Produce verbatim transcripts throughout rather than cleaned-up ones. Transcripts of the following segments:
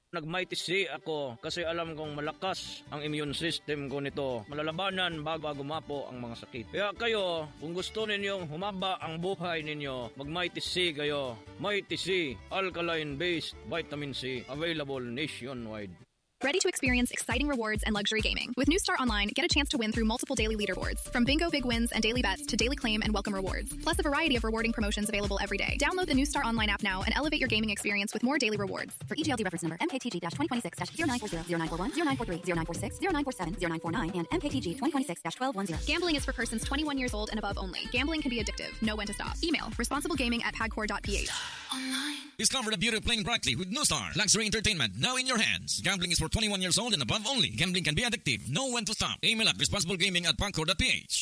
Nag-mighty C ako kasi alam kong malakas ang immune system ko nito. Malalabanan bago gumapo ang mga sakit. Kaya kayo, kung gusto ninyong humaba ang buhay ninyo, mag-mighty C kayo. Mighty C, alkaline-based vitamin C, available nationwide. Ready to experience exciting rewards and luxury gaming? With New Star Online, get a chance to win through multiple daily leaderboards. From bingo big wins and daily bets to daily claim and welcome rewards. Plus a variety of rewarding promotions available every day. Download the New Star Online app now and elevate your gaming experience with more daily rewards. For E G L D reference number M K T G twenty twenty-six zero nine four zero zero nine four one zero nine four three zero nine four six zero nine four seven zero nine four nine and M K T G twenty twenty-six twelve ten. Gambling is for persons twenty-one years old and above only. Gambling can be addictive. Know when to stop. Email responsiblegaming at pagcor dot p h. Discover the beauty of playing brightly with New Star. Luxury entertainment now in your hands. Gambling is for twenty-one years old and above only. Gambling can be addictive. Know when to stop. Email at responsiblegaming at pagcor dot p h.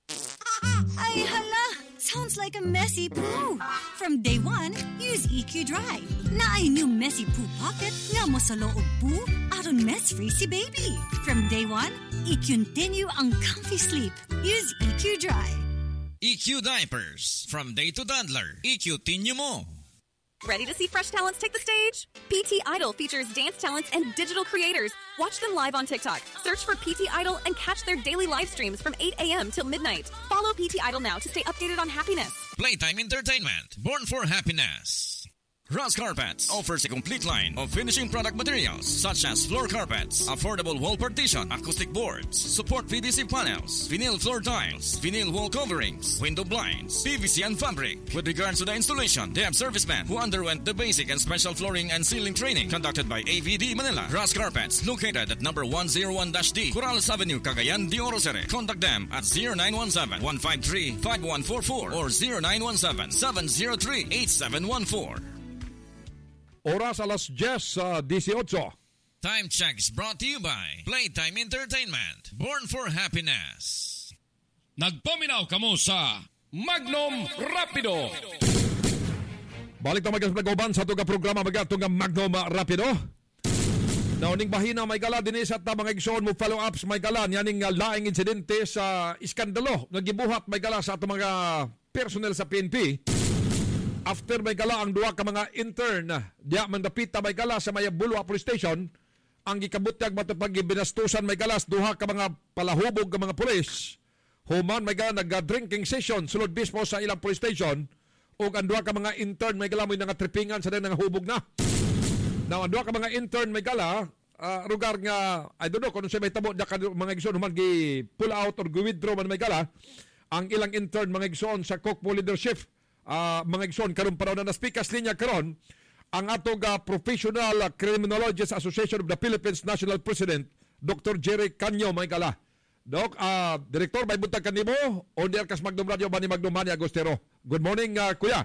Ay, hala! Sounds like a messy poo. From day one, use E Q Dry. Na ay new messy poo pocket nga mo sa loob poo aron mess-free si baby. From day one, i-continue ang comfy sleep. Use E Q Dry. E Q Diapers. From day to toddler. E Q Tinyo mo. Ready to see fresh talents take the stage? P T Idol features dance talents and digital creators. Watch them live on TikTok. Search for P T Idol and catch their daily live streams from eight a.m. till midnight. Follow P T Idol now to stay updated on happiness. Playtime Entertainment. Born for happiness. Ross Carpets offers a complete line of finishing product materials such as floor carpets, affordable wall partition, acoustic boards, support P V C panels, vinyl floor tiles, vinyl wall coverings, window blinds, P V C and fabric. With regards to the installation, they have servicemen who underwent the basic and special flooring and ceiling training conducted by A V D Manila. Ross Carpets, located at number one oh one D, Corrales Avenue, Cagayan de Oro City. Contact them at zero nine one seven, one five three, five one four four or zero nine one seven, seven zero three, eight seven one four. Oras alas diyes sa eighteen. Time check is brought to you by Playtime Entertainment. Born for happiness. Nagpaminaw kamo sa Magnum Rapido. Balik na mga nag-uban sa ito programa mga ito Magnum Rapido. Nauning bahina may gala dinis at mga igsoon mo follow-ups may gala yaning uh, laing insidente sa iskandalo nagibuhat may gala sa ato mga personnel sa P N P. After may gala ang duwa ka mga intern diya mandapita may gala sa Mayabulwa Police Station, ang gikabutyag matapag binastusan may galas duha ka mga palahubog ka mga pulis. Human may gala nag-drinking session sulod bispo sa ilang police station ug ang duha ka mga intern may gala mo nga tripingan sa nang hubog na. Now ang duha ka mga intern may gala uh, rugar nga I don't know kung sa may tabo da ka mga igsoon human gi pull out or gi withdraw man may gala ang ilang intern mga igsoon sa Kokpo leadership. Uh, mga igsoon karon pa raw na naspikas linya karon ang atong uh, Professional Criminologists Association of the Philippines National President Doctor Jerry Canyo may kala. Doc, uh, Director, may buntag kanimo on the Arcas Magnum Radio ba ni Magnum Manny Agostero. Good morning, uh, Kuya.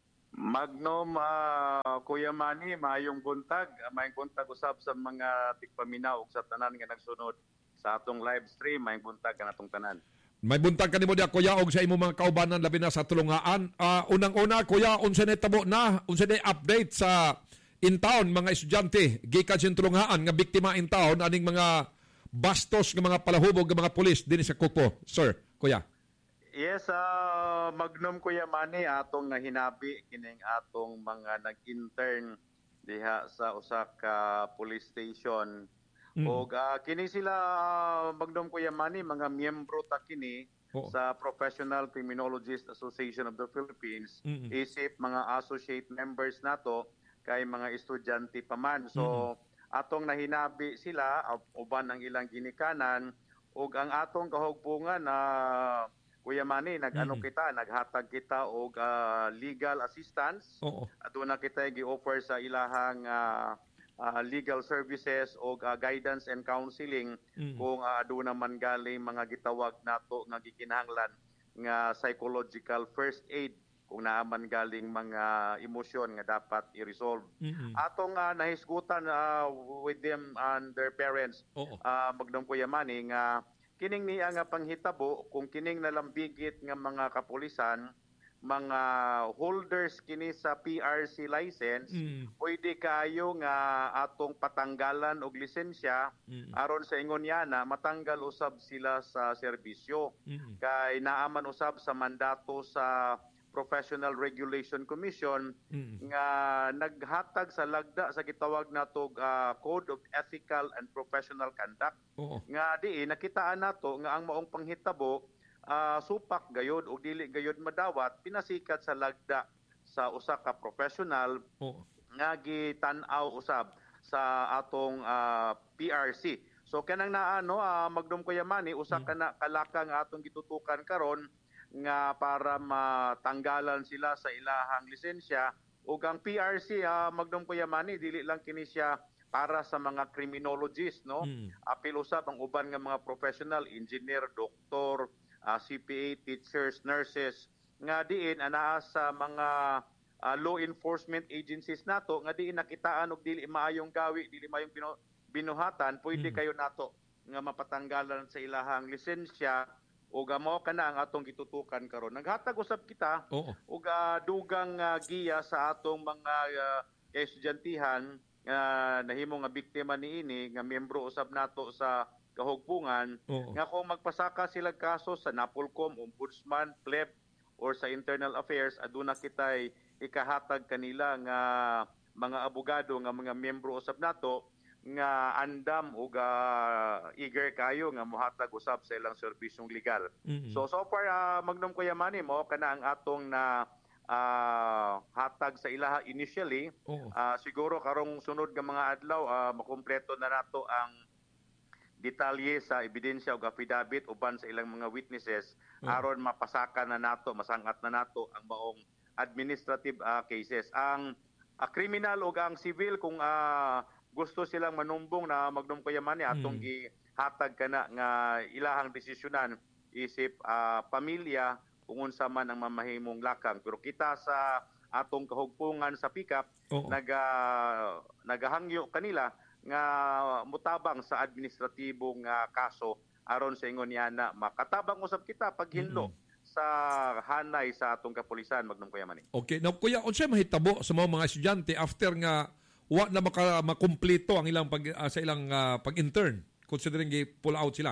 Magnum, uh, Kuya Manny, mayong buntag. Mayong buntag usab sa mga tigpaminaw sa tanan nga nagsunod sa atong live stream. Mayong buntag ang atong tanan. May buntag kanimo dia Kuya og sa imong mga kaubanan labi na sa tulungaan. Uh, unang-una Kuya, unsa nay tabo na, unsa nay update sa in town mga estudyante gikan sa tulungaan nga biktima in town aning mga bastos nga mga palahubog nga mga pulis dinhi sa Kokpo. Sir, Kuya. Yes, uh, Magnum Kuya Manny, atong nahinabi kining atong mga nag-intern diha sa usa ka police station. Mm. O uh, kini sila uh, Magnum Kuya Manny, mga miyembro ta kini oh. sa Professional Criminologists Association of the Philippines. Mm-hmm. Isip mga associate members nato kay mga estudyante pa man. So mm-hmm. atong nahinabi sila uban ng ilang ginikanan ug ang atong kahugpungan na uh, Kuya Manny, nag-ano mm-hmm. kita, naghatag kita og uh, legal assistance. Oo. Aduna kita gi-offer sa ilahang uh, Uh, legal services o uh, guidance and counseling mm. kung uh, doon naman galing mga gitawag nato nga gikinahanglan nga psychological first aid kung naaman galing mga emosyon nga dapat i-resolve. Mm-hmm. Atong uh, nahisgutan uh, with them and their parents, oh. uh, Magnum Kuya Manny, nga kining niya nga panghitabo kung kining nalambigit nga mga kapulisan mga holders kini sa P R C license, mm. pwede kayo nga atong patanggalan og lisensya mm. aron sa ingon yana matanggal usab sila sa serbisyo. Mm. Kay naaman usab sa mandato sa Professional Regulation Commission Mm. nga naghatag sa lagda sa gitawag natog ah, Code of Ethical and Professional Conduct Oo. nga diin nakitaan nato nga ang maong panghitabo ah, supak gayod o dili gayod madawat pinasikat sa lagda sa usa ka professional Oo. nga gitan-aw usab sa atong ah, P R C. So kanang naa no uh, Magdum Kuyamani usa ka na kalaka nga atong gitutukan karon nga para matanggalan sila sa ilahang lisensya ug ang P R C uh, Magdum Kuyamani dili lang kini siya para sa mga criminologists no. Mm. Apil usab ang uban nga mga professional, engineer, doktor, uh, C P A, teachers, nurses nga diin anaa sa mga uh, law enforcement agencies nato nga diin nakitaan og dili maayong gawi, dili maayong binu- binuhatan, pwede Mm. kayo nato nga mapatanggalan sa ilahang lisensya o gamo ka na ang atong gitutukan karon. Naghatag usab kita Oo. og uh, dugang uh, giya sa atong mga uh, estudyantihan nga uh, nahimo nga biktima niini nga miyembro usab nato sa kahugpungan Oo. nga kung magpasaka sila kaso sa Napolcom, Ombudsman, P L E B or sa Internal Affairs aduna kitay ikahatag kanila nga mga abogado nga mga miyembro usab nato nga andam ug uh, eager kayo nga mohatag usab sa ilang serbisyong legal. Mm-mm. So so far uh, Magdum Kuyamani mo kana ang atong na uh, hatag sa ilaha initially. Oo. Uh, siguro karong sunod nga mga adlaw uh, makumpleto na nato ang detalye sa ebidensya ug affidavit uban sa ilang mga witnesses Oh. aron mapasaka na nato, masangat na nato ang maong administrative uh, cases. Ang uh, criminal ug ang civil kung uh, gusto silang manumbong na Magdum Kuyamani atong Mm. gihatag kana nga ilahang desisyonan isip uh, pamilya kung unsa man ang mamahimong lakang. Pero kita sa atong kahugpungan sa P C A P Oo. naga nagahangyo kanila nga mutabang sa administratibong uh, kaso aron sa ingon niya na makatabang usab kita paghinlo sa hanay sa atong kapulisan Magdum Kuyamani. Okay. Now, kuya, unsay mahitabo sa mga mga estudyante after nga wa na maka makumpleto ang ilang pag ah, sa ilang ah, pag-intern considering gi pull out sila?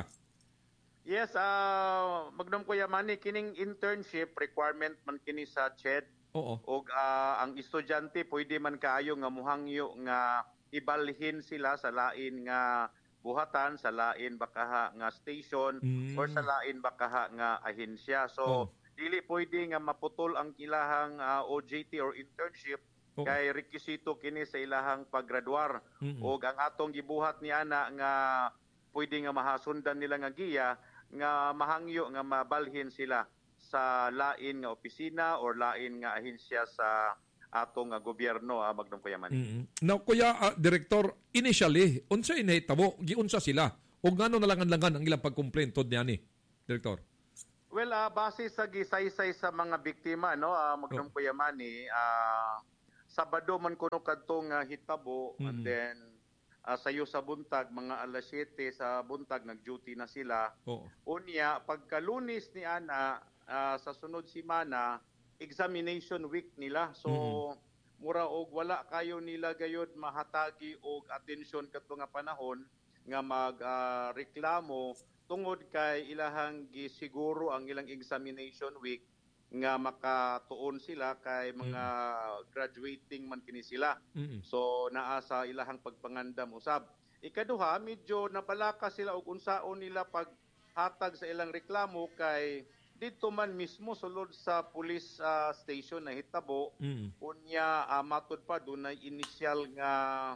Yes, uh, Magdum Kuyamani kining internship requirement man kini sa C H E D Oo. og ah, ang estudyante pwede man kaayo nga muhangyo nga ibalhin sila sa lain nga buhatan, sa lain bakaha nga station Mm. or sa lain bakaha nga ahensya. So Oh. dili pwede nga maputol ang ilahang ah, O J T or internship Oo. kay rekisito kini sa ilahang paggraduar. Mm-mm. Og ang atong gibuhat ni ana nga pwede nga mahasundan nila nga giya nga mahangyo nga mabalhin sila sa lain nga opisina or lain nga ahensya sa atong nga gobyerno ah, Magdum Kuyamani. Mm-hmm. Now, kuya, ah, Director, initially, unsa inahitabo, giunsa sila? O ngano nalangan-langan ang ilang pagkomplento niya ni, Director? Well, ah, base sa gisaysay sa mga biktima, no, ah, Magdum Oh. Kuyamani, ah, Sabado man kuno kadtong uh, hitabo Mhm. and then ah, sayo sa buntag mga alas siyete sa buntag nag-duty na sila. Oo. Unya pagka-Lunes ni ana ah, sa sunod semana examination week nila. So mura og wala kayo nila gayud mahatagi og atensyon kadto nga panahon nga mag-reklamo tungod kay ilahang gisiguro ang ilang examination week nga makatuon sila kay mga graduating man kini sila. Mm-mm. So naa sa ilahang pagpangandam usab. Ikaduha, medyo nabalaka sila og unsaon nila paghatag sa ilang reklamo kay dito man mismo sulod sa police ah, station na hitabo. Mm. Unya uh, matud pa dunay initial nga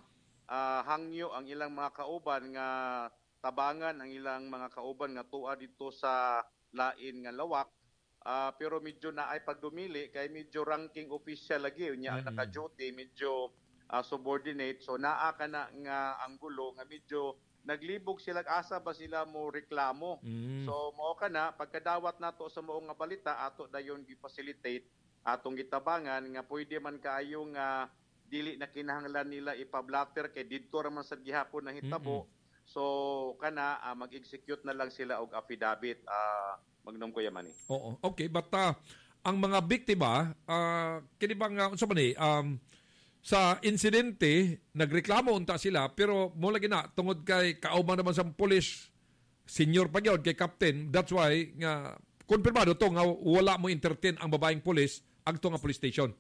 ah, hangyo ang ilang mga kauban nga tabangan ang ilang mga kauban nga tuwa dito sa lain nga lawak. Ah, pero medyo na ay pagdumili kay medyo ranking official lagi unya ang Mm. naka-duty medyo ah, subordinate. So naa ka na nga ang gulo nga medyo naglibog sila asa ba sila mo reklamo. Mm. So mao ka na pagkadawat nato sa maong nga balita ato dayon gi-facilitate atong gitabangan nga pwede man kaayo nga dili na kinahanglan nila ipablatter kay didto ra man sa gihapon na hitabo. So kana ah, mag-execute na lang sila og affidavit ah Magnom Kuyamani. Oo. Okay, but uh, ang mga biktima, uh, kini bang, uh, unsa man ni, um, sa insidente, nagreklamo unta sila, pero mo lagi na, tungod kay kauban naman sa police, senior pa gyud kay captain, that's why, nga, konfirmado to, nga wala mo entertain ang babaeng police, agto nga police station.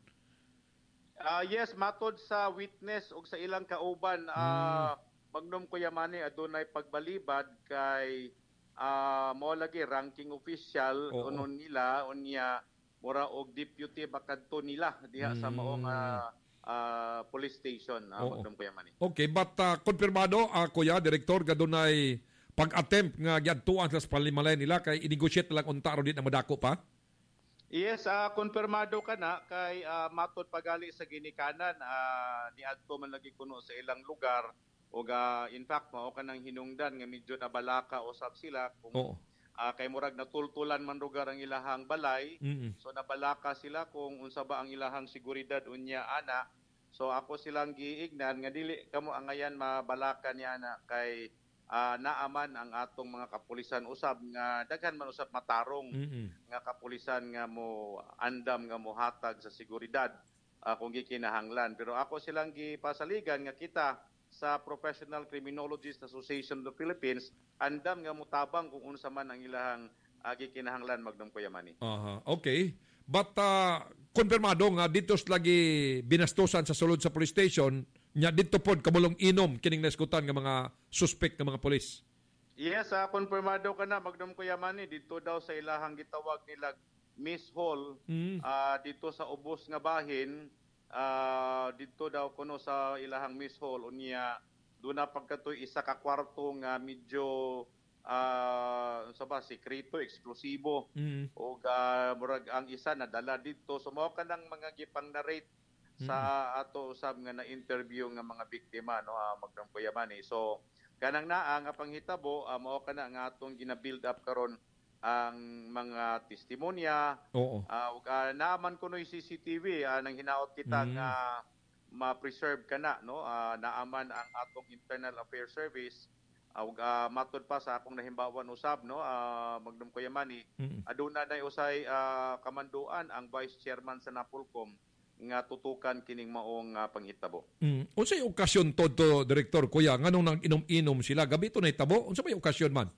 Ah yes, matod sa witness ug sa ilang kauban, ah Magnom Kuya Manny, adunay pagbalibad kay ah mao lagi ranking official Oo. unon nila unya mura og deputy bakadto nila diha sa maong ah, ah, police station, ah, Oo. Magnom Kuya Manny. Okay, but uh, konfirmado, uh, Kuya, Direktor, gadunay pag-attempt nga giadtuan sa palimalay nila kay i-negotiate lang unta ron din ang madako pa? Yes, ah konfirmado ka na kay ah, matod pagali sa ginikanan, ah, niadto man lagi kuno sa ilang lugar ug ah, in fact mao kanang hinungdan nga medyo nabalaka usab sila kung Oo. ah, kay murag natultulan man lugar ang ilahang balay. Mm-mm. So nabalaka sila kung unsa ba ang ilahang seguridad unya ana. So ako silang giignan nga dili kamo angayan mabalaka niya ana kay ah, naaman ang atong mga kapulisan usab nga daghan man usab matarong Mm-mm. nga kapulisan nga mo andam nga mo hatag sa seguridad ah, kung gikinahanglan. Pero ako silang gipasaligan nga kita sa Professional Criminologists Association of the Philippines andam nga mutabang kung unsa man ang ilahang uh, gikinahanglan, Magnom Kuya Manny. Aha, okay. But uh, konfirmado nga dito lagi binastusan sa sulod sa police station nya dito pod kamulong inom kining naskutan nga mga suspect nga mga pulis. Yes, uh, konfirmado ka na, Magnom Kuya Manny, dito daw sa ilahang gitawag nila Miss Hall, Mm. ah, dito sa ubos nga bahin, ah, dito daw kuno sa ilahang Miss Hall unya doon na pagkatoy isa ka kwarto nga medyo ah sa ba sekreto eksklusibo Mm. o uh, murag ang isa nadala dito so mao kanang mga gipang narrate sa ato usab nga na interview nga mga biktima no uh, Magnom Kuya Manny. So kanang naa nga panghitabo uh, mao kana nga atong gina-build up karon ang mga testimonya. Oo. Uh, ug uh, naaman kuno yung C C T V uh, nang hinaot kita Mm. nga ma-preserve kana no uh, naaman ang atong Internal Affairs Service uh, ug uh, matod pa sa akong nahimbawan usab no uh, Magnom Kuya Manny Mm. aduna nay usay uh, kamanduan ang Vice Chairman sa Napolcom nga tutukan kining maong uh, panghitabo. Mm. Unsay okasyon to, to Direktor Kuya nganong nang inom-inom sila gabi to nahitabo unsa may okasyon man?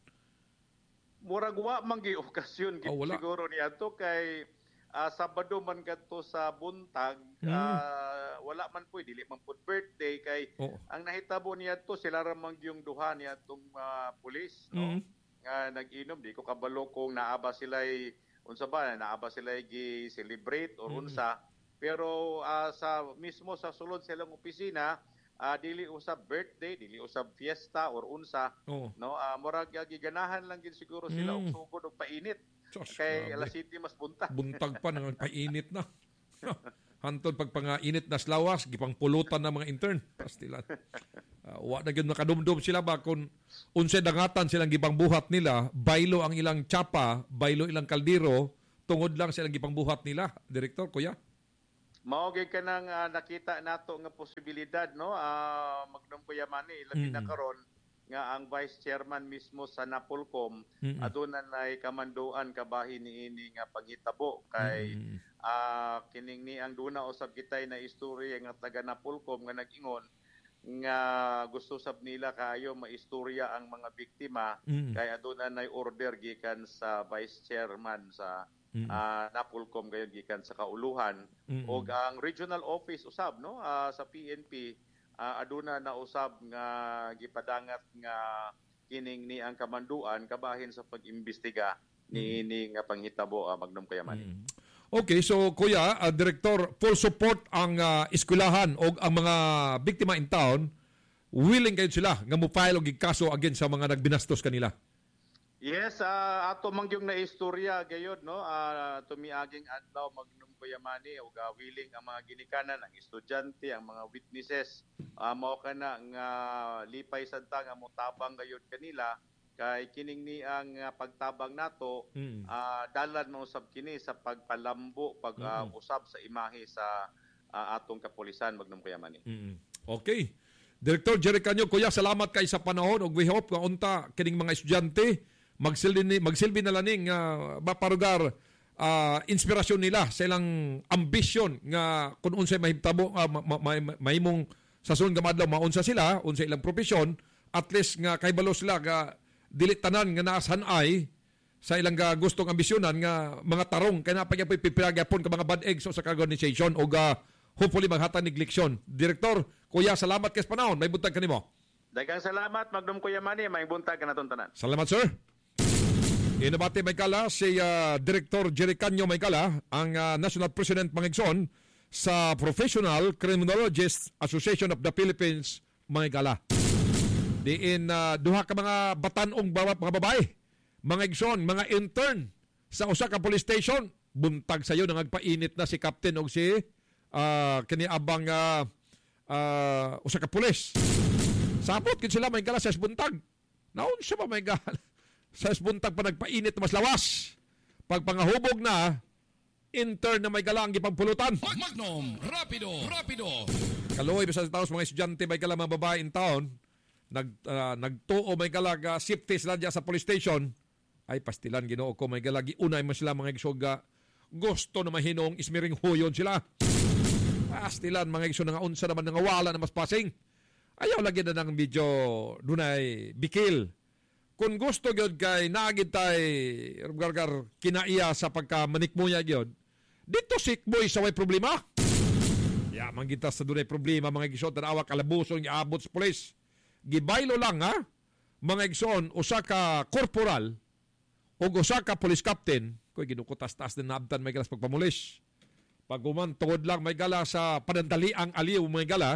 Murag wa man gyud okasyon gid Oh, wala. siguro niadto kay ah, Sabado man kadto sa buntag Mm. ah, wala man po dili man pud birthday kay Oo. ang nahitabo niadto sila ra man yung duha niadtong uh, pulis no Mm. nga nag-inom di ko kabalo kung naaba sila unsa ba naaba sila gi celebrate or Mm. unsa pero ah, sa mismo sa sulod silang opisina ah, dili usab birthday dili usab fiesta or unsa Oo. no ah, murag ah, giganahan lang gid siguro sila Mm. og sugod og painit Sus, kay grabe. alas siyete mas buntag. Buntag pa nang painit na. Hantod pagpangainit na slawas, gipang pulutan na mga intern. Pastilan. Uh, wa na gyud nakadumdum sila ba kung unsay dangatan silang gipang buhat nila, baylo ang ilang tsapa, baylo ilang kaldero, tungod lang silang gipang buhat nila, Direktor Kuya. Mao gyud kanang ah, nakita nato nga posibilidad no ah, Magnom Kuya Manny labi Mm. na karon nga ang Vice Chairman mismo sa Napolcom Mm-mm. aduna nay kamanduan kabahin niini nga panghitabo kay Mm. ah, kining ni ang duna usab kitay na istorya nga taga Napolcom nga nag-ingon nga gusto sab nila kaayo maistorya ang mga biktima Mm. kay aduna nay order gikan sa Vice Chairman sa Mm. ah, Napolcom gayon gikan sa kauluhan Mm. o ang regional office usab no ah, sa P N P ah, aduna na usab nga gipadangat nga kining ni ang kamanduan kabahin sa pag-imbestiga ni ni nga panghitabo ah, Magnom Kuya Manny. Mm. Okay, so Kuya, uh, Director, full support ang uh, eskwelahan o ang mga biktima in town, willing kayo sila nga mo file og kaso against sa mga nagbinastos kanila. Yes, ah, ato man yung naistorya gayod no ah, tumiaging adlaw Magnom Kuya Manny ug ah, willing ang mga ginikanan ang estudyante ang mga witnesses ah, mao kana nga lipay sadta nga motabang gayod kanila kay kining ni ang ah, pagtabang nato Mm. ah, dalan mo usab kini sa pagpalambo pag ah, Mm. usab sa imahe sa ah, atong kapulisan Magnom Kuya Manny. Mm. Okay. Director Jerry Canyo, Kuya, salamat kay sa panahon ug we hope nga unta kining mga estudyante magsilbi magsilbi na laning uh, maparugar uh, inspirasyon nila sa ilang ambisyon nga kung unsay mahitabo uh, ma- ma- mahimong sa sunod nga adlaw maunsa sila unsa ilang profesyon at least nga kahibalo sila nga dili tanan nga naa sanay sa ilang uh, gustong ambisyonan nga mga tarong kaya napagya po ipipiragapon ka mga bad eggs o sa organization o uh, hopefully maghatag ng leksyon. Direktor, Kuya, salamat kay panahon. May buntag kanimo. Daghang salamat, Magdom Kuya Manny. May buntag ka naton tanan. Salamat, sir. Inabati may kala si uh, Director Jerry Canyo may kala, ang uh, National President Mangigson sa Professional Criminologists Association of the Philippines may kala. Diin uh, duha ka mga batanong mga babae, mga igsoon, mga intern sa usa ka police station. Buntag sayo nang agpainit na si Captain og si uh, kiniabang uh, uh, usa ka pulis. Sapot kin sila may kala sa buntag. Naon siya ba may kala? Sa buntag pa nagpainit mas lawas. Pag pangahubog na, intern na may galang ipagpulutan. Magnum Rapido, Rapido. Kaluoy sa taos mga estudyante may galang mga babae in town, nag uh, nagtuo may galang uh, safety sila dyan sa police station. Ay pastilan Ginoo ko may galang giunay man sila mga igsoga. Gusto na mahinong ismiring huyon sila. Pastilan mga igso nga unsa naman nga wala na mas passing. Ayaw lagi na ng video dunay bikil. Kung gusto gyud kay naagid tay gargar kinaiya sa pagkamanikmuya gyud, dito sikboy sa way problema. Ya manggita sa dunay problema mga igsoon tanawa kalabuson giabot sa pulis. Gibaylo lang ha. Mga igsoon usa ka korporal o usa ka police captain koy ginukutas-tas din nabtan may galas pagpamulis. Pag umantod lang may gala sa panandaliang aliw may gala.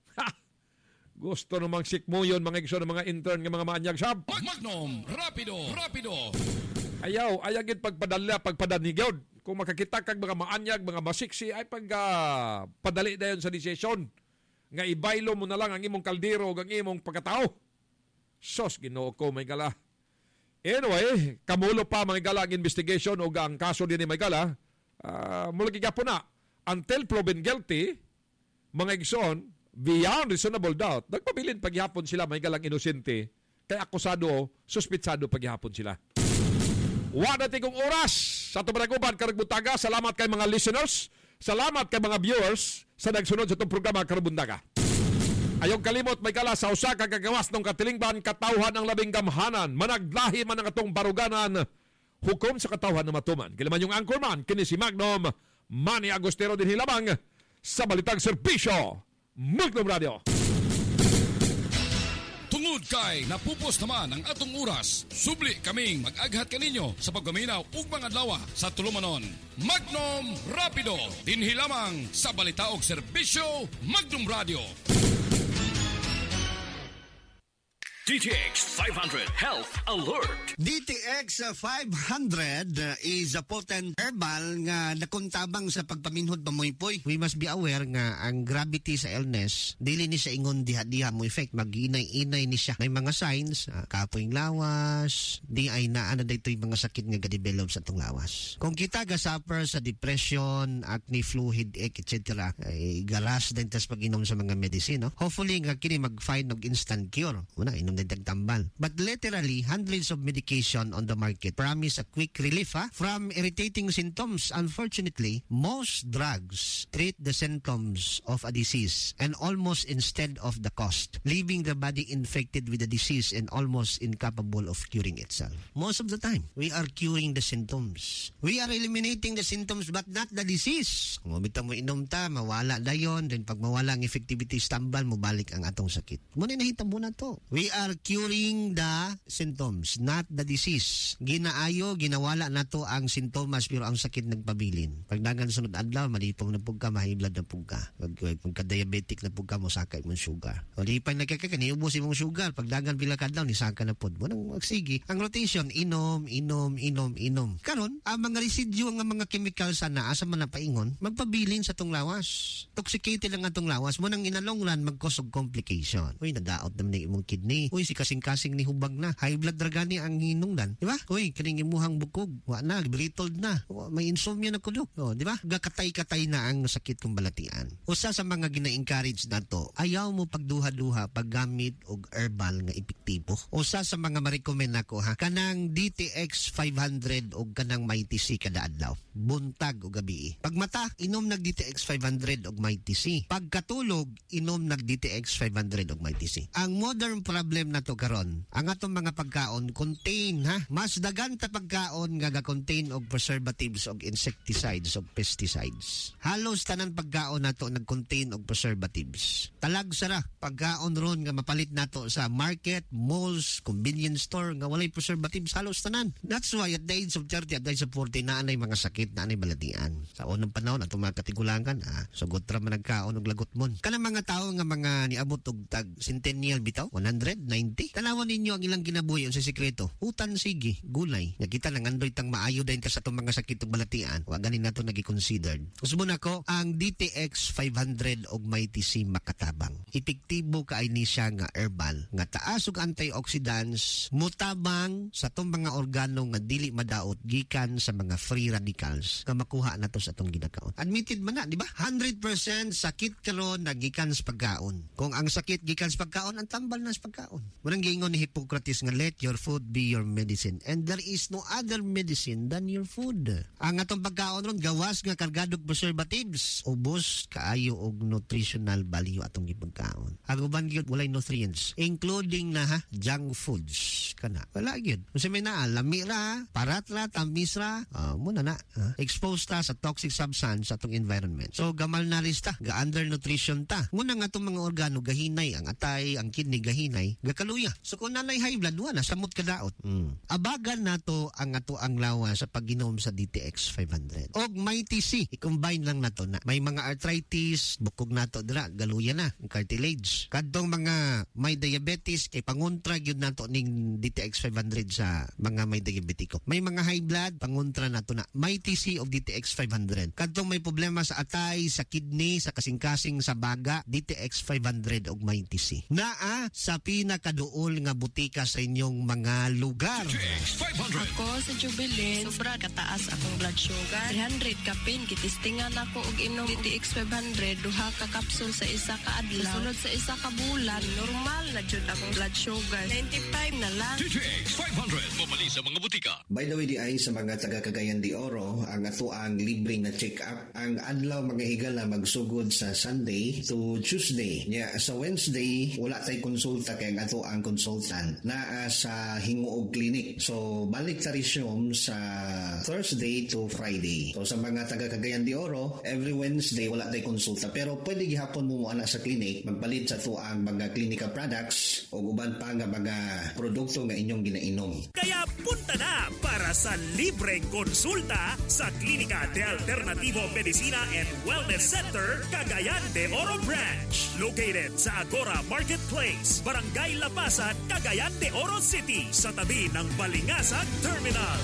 Gusto namang sikmuyon mga igsoon ng mga intern ng mga maanyag sab. Magnum Rapido, Rapido. Ayaw, ayagin pagpadala, pagpadanigod. Kung makakita kag mga maanyag, mga masiksi, ay pag uh, padali dayon sa desisyon. Nga ibaylo mo na lang ang imong kaldero o ang imong pagkatao. Sos, Ginoo ko, may gala. Anyway, kamulo pa mga gala ang investigation o ang kaso din ni may gala. Uh, mulagi ka po na. Until proven guilty, mga igsoon, beyond reasonable doubt, nagpabilin paghihapon sila may galang inosente, kaya akusado, suspitsado paghihapon sila. Wala natin kong oras sa tumaraguban Karagbundaga. Salamat kay mga listeners. Salamat kay mga viewers sa nagsunod sa itong programa Karagbundaga. Ayong kalimot may kala sa usa ka gagawas ng katilingban katawhan ang labing gamhanan. Managlahi man ang atong baruganan. Hukom sa katawhan na matuman. Kailaman yung anchorman, kini si Magnum Manny Agostero din hilamang sa Balitang Serbisyo. Magnum Radio. Tungod kay napupos naman ang atong oras, subli kaming mag-aghat kaninyo sa pagpaminaw ug mga adlaw sa tulumanon. Magnum Rapido, dinhi lamang sa Balita og Serbisyo, Magnum Radio. D T X five hundred Health Alert. D T X five hundred is a potent herbal nga nakuntabang sa pagpaminhod pamoypoy. We must be aware nga ang gravity sa illness dili ni sa ingon diha-diha mo effect, mag-inay-inay ni siya. May mga signs, uh, kapoing lawas, di ay naa na daytoy mga sakit nga ga-develop sa atong lawas. Kung kita ga suffer sa depression, acne, flu, headache, et cetera, ay garas din tas pag-inom sa mga medicine, no? Hopefully nga kini mag-find og instant cure. Una inom dagtambal. But literally, hundreds of medication on the market promise a quick relief ha, from irritating symptoms. Unfortunately, most drugs treat the symptoms of a disease and almost instead of the cost, leaving the body infected with the disease and almost incapable of curing itself. Most of the time, we are curing the symptoms. We are eliminating the symptoms but not the disease. Kung mabitang mo inom ta, mawala dayon. Then pag mawala ang effectivity, tambal, mubalik ang atong sakit. Muna nahita mo na to. We are curing the symptoms, not the disease. Ginaayo, ginawala na to ang sintomas pero ang sakit nagpabilin. Pag dagan sunod adlaw, malipong na pug ka, mahiblad na pug ka. Pag, pag ka-diabetic na pug ka, musakay mong sugar. O di pa nagkaka, niubos imong sugar. Pag dagan pila ka adlaw, nisaka na pud. Munang magsige. Ang rotation, inom, inom, inom, inom. Karon, ang mga residue, ang mga chemicals na asa man na paingon, magpabilin sa tong lawas. Toxicated lang atong lawas. Munang inalong run, mag-cause of complication. Uy, nadaot naman ng imong kidney. Uy, si kasing-kasing ni hubag na. High blood dragani ang hinungdan. Di ba? Uy, kaning imuhang bukog. Wa na, brittled na. May insomnia na kulo. O, di ba? Gakatay-katay na ang sakit kong balatian. Usa sa mga gina-encourage na to, ayaw mo pagduha-duha paggamit og herbal nga epektibo. Usa sa mga ma-recommend ako ha, kanang D T X five hundred og kanang Mighty C kada adlaw. Buntag o gabi. Pagmata, inom nag D T X five hundred og Mighty C. Pagkatulog, inom nag D T X five hundred og Mighty C. Ang modern problem problem nato karon. Ang atong mga pagkaon contain ha, mas dagan ta pagkaon nga ga-contain og preservatives og insecticides og pesticides. Halos tanan pagkaon nato nag-contain og preservatives. Talag sara pagkaon ron nga mapalit nato sa market, malls, convenience store nga walay preservatives halos tanan. That's why at the age of thirty, at the age of forty na anay mga sakit na anay baladian. Sa unang panahon atong mga katigulangan ah, sugot ra man nagkaon og lagot mon. Kanang mga tawo nga mga niabot og tag centennial bitaw one hundred ninety. Tanawon ninyo ang ilang kinabuhi sa sekreto. Utan sige, gulay. Nakita nang andoy tang maayo dayon ka sa itong mga sakit ug balatian. Wa ganin nato nagi-considered. Gusto mo nako ang D T X five hundred og Mighty C makatabang. Epektibo kaay ni siya nga herbal nga taas og antioxidants, mutabang sa itong mga organo nga dili madaot gikan sa mga free radicals nga makuha nato sa itong ginakaon. Admitted man na, di ba? one hundred percent sakit karon nagikan sa pagkaon. Kung ang sakit gikan sa pagkaon, ang tambal na sa pagkaon. Munang giingon ni Hippocrates nga let your food be your medicine and there is no other medicine than your food. Ang atong pagkaon ron gawas nga kargadog preservatives, ubos kaayo og nutritional value atong gipagkaon. Ang uban gyud walay nutrients including na ha junk foods kana. Wala gyud. Kung may naa lami ra, parat ra, tamis ra, uh, muna na uh, exposed ta sa toxic substance sa atong environment. So gamal na lista, ga undernutrition ta. Muna nga itong mga organo gahinay, ang atay, ang kidney gahinay, gakaluya. So kung nanay high blood, wala, samot kadaot. Mm. Abagan nato ang ato ang lawa sa pag-inom sa D T X five hundred. Og Mighty C, i-combine lang nato na. May mga arthritis, bukog nato dira, galuya na, cartilage. Kadtong mga may diabetes, kay pangontra gyud nato ning D T X five hundred sa mga may diabetiko. May mga high blood, pangontra nato na. Mighty C of D T X five hundred. Kadtong may problema sa atay, sa kidney, sa kasing-kasing sa baga, D T X five hundred og Mighty C. Naa sa pinakaduol nga butika sa inyong mga lugar. D T X five hundred. Ako sa Jubilee, sobra kataas akong blood sugar. three hundred kapin, kitistingan ako og inom D T X five hundred, duha ka kapsul sa isa ka adlaw. Sunod sa isa ka bulan, normal na jud akong blood sugar. ninety-five na lang. D T X five hundred, mamali sa mga butika. By the way, di ay sa mga taga Cagayan de Oro, ang ato ang libre na check-up. Ang adlaw mga higala magsugod sa Sunday to Tuesday. Yeah, sa Wednesday, wala tay konsulta kay ang ato ang consultant na sa Hinguog Clinic. So, balik ta resume sa Thursday to Friday. So, sa mga taga Cagayan de Oro, every Wednesday wala tay konsulta. Pero pwede gihapon mo ana sa clinic, magpalit sa to ang mga clinical products o uban pa nga mga produkto nga inyong ginainom. Kaya punta na para sa libreng konsulta sa Klinika de Alternativo Medicina and Wellness Center, Cagayan de Oro Branch. Located sa Agora Marketplace, Barangay Lapasan, Cagayan de Oro City, sa tabi ng Balingasag Terminal.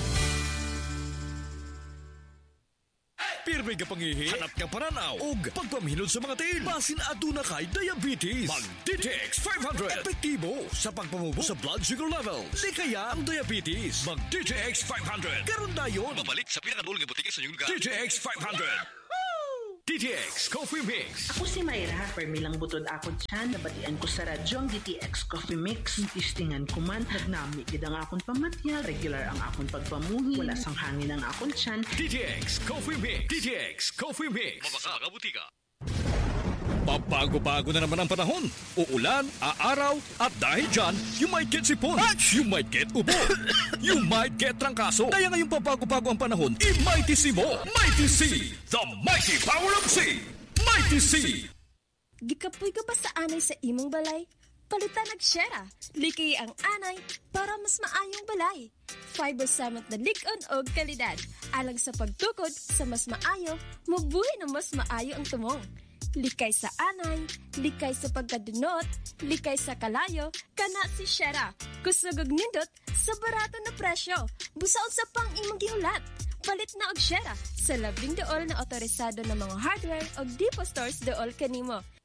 Pirmi ka pangihi, hanap ka paranaw, ug pagpamhinod sa mga tiil. Basin aduna kay diabetes. Mag-D T X five hundred. Epektibo sa pagpamubo sa blood sugar levels. Di kaya ang diabetes. Mag-D T X five hundred. Karon dayon. Mabalik sa pinakadulong nga butika sa inyong lugar. D T X five hundred. D T X Coffee Mix. Ako si Mayra, permilang butod ako dyan. Nabatian ko sa radyo ang D T X Coffee Mix. Tistingan ko man, nagnami gid ang akong pamatyal. Regular ang akong pagpamuhi. Wala sang hangin ang akong tiyan. D T X Coffee Mix. D T X Coffee Mix. Mabasa mga butika. Papago-bago na naman ang panahon. Uulan, aaraw, at dahil dyan, you might get sipon, you might get ubo, you might get trangkaso. Kaya ngayong papago-bago ang panahon, i-Mighty C mo. Mighty C, the mighty power of C. Mighty C. Gikapoy ka ba sa anay sa imong balay? Palitan nag-shera. Liki ang anay para mas maayong balay. Fiber samot na likon o kalidad. Alang sa pagtukod sa mas maayo, mabuhi na mas maayo ang tumong. Likay sa anay, likay sa pagkadunot, likay sa kalayo, kana si Shera. Kusugog nindot sa barato na presyo. Busaod sa pang imong gihulat. Palit na og Shera sa labing dool na otorisado ng mga hardware o depot stores dool kanimo.